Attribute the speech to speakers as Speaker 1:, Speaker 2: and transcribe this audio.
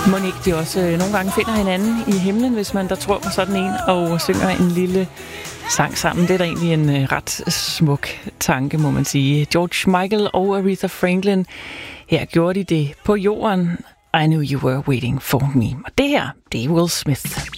Speaker 1: Må ikke de også nogle gange finder hinanden i himlen, hvis man der tror på sådan en, og synger en lille sang sammen. Det er da egentlig en ret smuk tanke, må man sige. George Michael og Aretha Franklin, her gjorde de det på jorden. I knew you were waiting for me. Og det her, det er Will Smith.